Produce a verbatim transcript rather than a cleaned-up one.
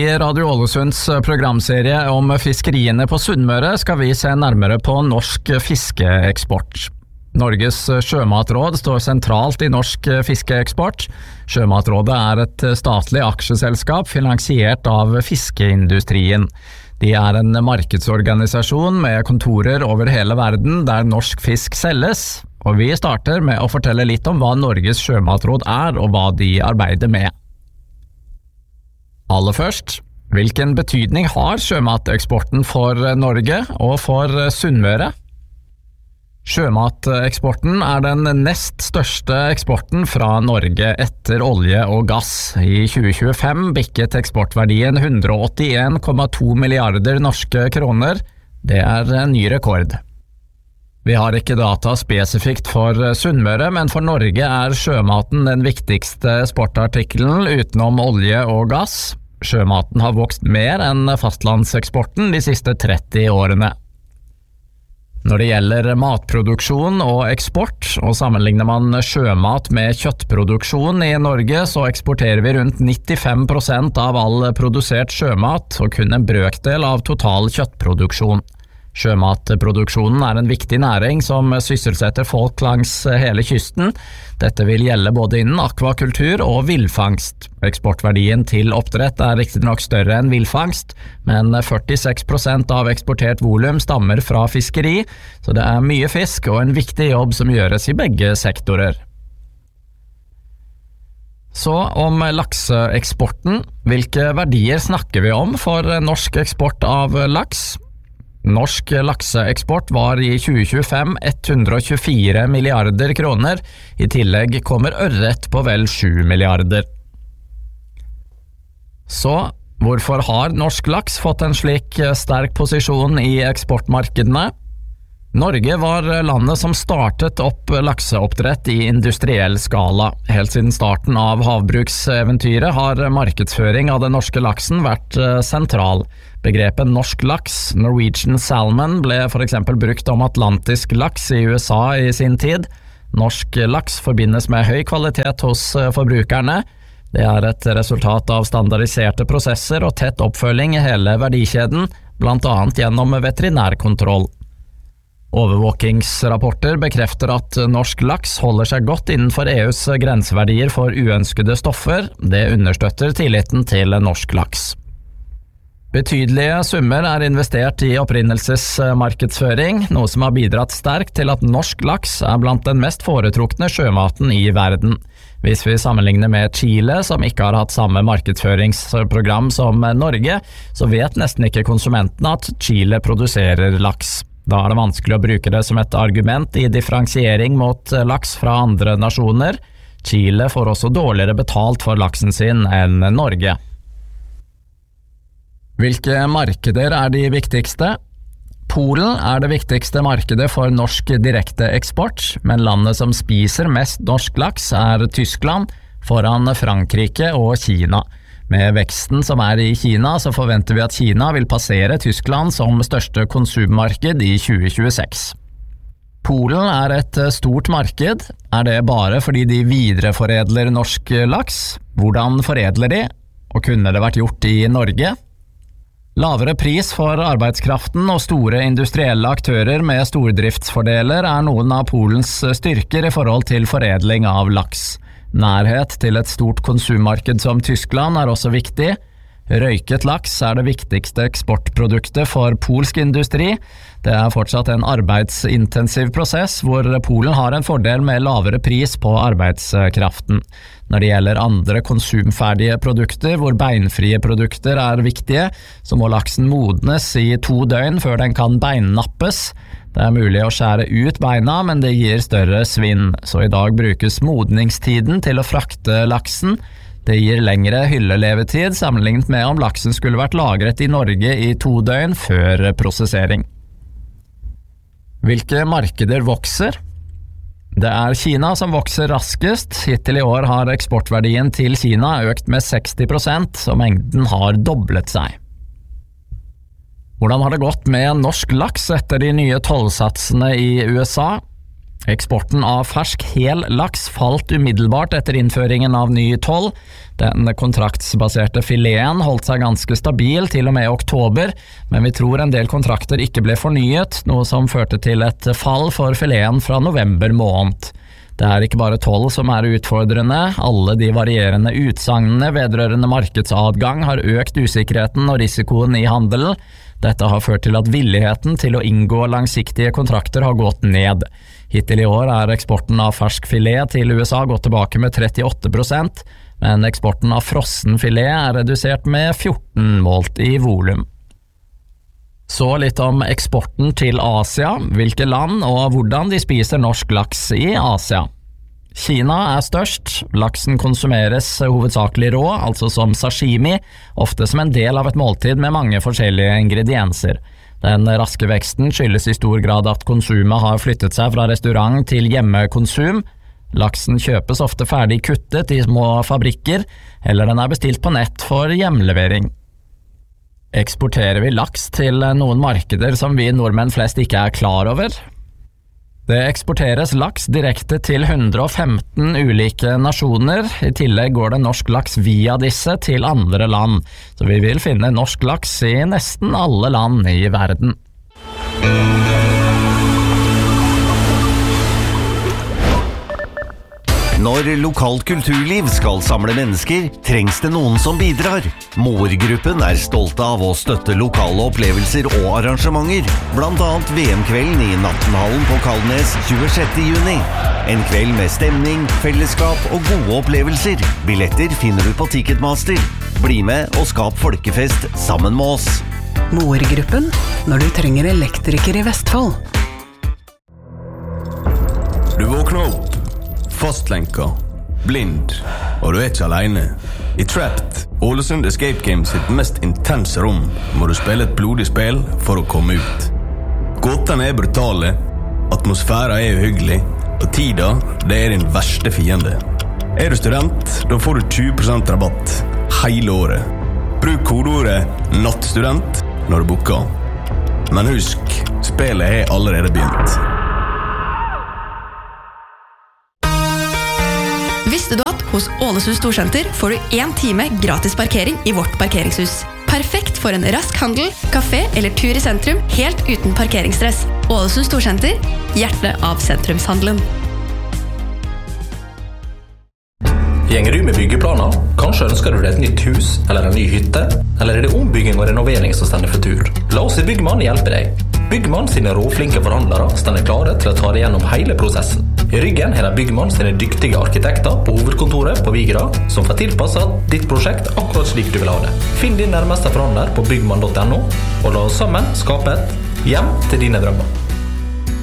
I Radio Ålesunds programserie om fiskeriene på Sunnmøre skal vi se nærmere på norsk fiskeeksport. Norges sjømatråd står sentralt i norsk fiskeeksport. Sjømatrådet er et statlig aksjeselskap finansiert av fiskeindustrien. De er en markedsorganisasjon med kontorer over hele verden der norsk fisk selges, og vi starter med å fortelle litt om hva Norges sjømatråd er og hva de arbeider med. Aller først, hvilken betydning har sjømateksporten for Norge og for Sunnmøre? Sjømateksporten er den nest største eksporten fra Norge etter olje og gass. I tjue tjuefem bikket eksportverdien hundre og åttien komma to milliarder norske kroner. Det er en ny rekord. Vi har ikke data spesifikt for Sunnmøre, men for Norge er sjømaten den viktigste sportartikkelen utenom olje og gass. Sjømaten har vokst mer enn fastlandseksporten de siste tretti årene. Når det gjelder matproduksjon og eksport, og sammenligner man sjømat med kjøttproduksjon i Norge, så eksporterer vi rundt nittifem prosent av all produsert sjømat, og kun en brøkdel av total kjøttproduksjon. Sjømatproduksjonen er en viktig næring som sysselsetter folk langs hele kysten. Dette vil gjelde både innen akvakultur og villfangst. Eksportverdien til oppdrett er riktignok større enn villfangst, men førtiseks prosent av eksportert volum stammer fra fiskeri, så det er mye fisk og en viktig jobb som gjøres i begge sektorer. Så om lakseeksporten, hvilke verdier snakker vi om for norsk eksport av laks? Norsk lakseeksport var i tjue tjuefem hundre og tjuefire milliarder kroner, i tillegg kommer ørret på vel sju milliarder. Så hvorfor har norsk laks fått en slik sterk posisjon i eksportmarkedene? Norge var landet som startet opp lakseoppdrett i industriell skala. Helt siden starten av havbrukseventyret har markedsføring av den norske laksen vært sentral. Begrepet norsk laks, Norwegian salmon, ble for eksempel brukt om atlantisk laks i U S A i sin tid. Norsk laks forbindes med høy kvalitet hos forbrukerne. Det er et resultat av standardiserte prosesser og tett oppfølging i hele verdikjeden, blant annet gjennom veterinærkontroll. Overvåkingsrapporter bekrefter at norsk laks holder seg godt innenfor E U's grenseverdier for uønskede stoffer. Det understøtter tilliten til norsk laks. Betydelige summer er investert i opprinnelsesmarkedsføring, noe som har bidratt sterkt til at norsk laks er blant den mest foretrukne sjømaten i verden. Hvis vi sammenligner med Chile, som ikke har hatt samme markedsføringsprogram som Norge, så vet nesten ikke konsumentene at Chile produserer laks. Da er det vanskelig å bruke det som et argument i differensiering mot laks fra andre nasjoner. Chile får også dårligere betalt for laksen sin enn Norge. Hvilke markeder er de viktigste? Polen er det viktigste markedet for norsk direkte eksport, men landet som spiser mest norsk laks er Tyskland, foran Frankrike og Kina. Med veksten som er i Kina, så forventer vi at Kina vil passere Tyskland som største konsummarked i tjue tjueseks. Polen er et stort marked. Er det bare fordi de videreforedler norsk laks? Hvordan foredler de? Og kunne det vært gjort i Norge? Lavere pris for arbeidskraften og store industrielle aktører med stordriftsfordeler er noen av Polens styrker i forhold til foredling av laks. Nærhet til et stort konsummarked som Tyskland er også viktig. Røyket laks er det viktigste eksportproduktet for polsk industri. Det er fortsatt en arbeidsintensiv prosess, hvor Polen har en fordel med lavere pris på arbeidskraften. Når det gjelder andre konsumferdige produkter, hvor beinfrie produkter er viktige, så må laksen modnes i to døgn før den kan beinnappes. Det er mulig å skjære ut beina, men det gir større svinn, så i dag brukes modningstiden til å frakte laksen. Det gir lengre hyllelevetid sammenlignet med om laksen skulle vært lagret i Norge i to døgn før prosessering. Hvilke markeder vokser? Det er Kina som vokser raskest. Hittil i år har eksportverdien til Kina økt med seksti prosent, og mengden har doblet seg. Hvordan har det gått med norsk laks etter de nye tollsatsene i U S A? Eksporten av fersk hel laks falt umiddelbart etter innføringen av ny toll. Den kontraktsbaserte fileten holdt seg ganske stabil til og med oktober, men vi tror en del kontrakter ikke ble fornyet, noe som førte til et fall for fileten fra november måned. Det er ikke bare toll som er utfordrende, alle de varierende utsagnene vedrørende markedsadgang har økt usikkerheten og risikoen i handelen. Dette har ført til at villigheten til å inngå langsiktige kontrakter har gått ned. Hittil i år er eksporten av fersk filet til U S A gått tilbake med trettiåtte prosent, men eksporten av frossen filet er redusert med fjorten målt i volum. Så litt om eksporten til Asia, hvilke land og hvordan de spiser norsk laks i Asia. Kina er størst, laksen konsumeres hovedsakelig rå, altså som sashimi, ofte som en del av et måltid med mange forskjellige ingredienser. Den raske veksten skyldes i stor grad at konsumet har flyttet seg fra restaurant til hjemmekonsum. Laksen kjøpes ofte ferdig kuttet i små fabrikker, eller den er bestilt på nett for hjemlevering. Eksporterer vi laks til noen markeder som vi nordmenn flest ikke er klar over? Det eksporteres laks direkte til hundre og femten ulike nasjoner, i tillegg går det norsk laks via disse til andre land, så vi vil finne norsk laks i nesten alle land i verden. Når lokalt kulturliv skal samle mennesker, trengs det noen som bidrar. Moer-gruppen er stolte av å støtte lokale opplevelser og arrangementer, blant annet V M-kvelden i Nattenhallen på Kalnes tjuesjette juni. En kveld med stemning, fellesskap og gode opplevelser. Billetter finner du på Ticketmaster. Bli med og skap folkefest sammen med oss. Moer-gruppen, når du trenger elektriker i Vestfold. Du våkner opp. Fastlenka, blind, og du er ikke alene. I Trapped, Ålesund Escape Games sitt mest intense rom, må du spille et blodig spill for å komme ut. Gåtene er brutale, atmosfæra er uhyggelig, og tida, det er din verste fiende. Er du student, da får du tjue prosent rabatt hele året. Bruk kodeordet nattstudent når du booker. Men husk, spillet er allerede begynt. Visste du at hos Ålesund Storsenter får du en time gratis parkering i vårt parkeringshus? Perfekt for en rask handel, kafé eller tur i sentrum, helt uten parkeringsstress. Ålesund Storsenter, hjertet av sentrumshandelen. Gjenger du med byggeplaner? Kanskje ønsker du deg et nytt hus eller en ny hytte? Eller er det ombygging og renovering som stender for tur? La oss i Byggmann hjelpe deg. Byggmann sine råflinke forhandlere stender klare til å ta deg gjennom hele prosessen. I ryggen er det Byggmann sine dyktige arkitekter på hovedkontoret på Vigra som får tilpasset ditt prosjekt akkurat slik du vil ha det. Finn din nærmeste forhandler på byggmann punktum no og la oss sammen skape et hjem til dine drømmer.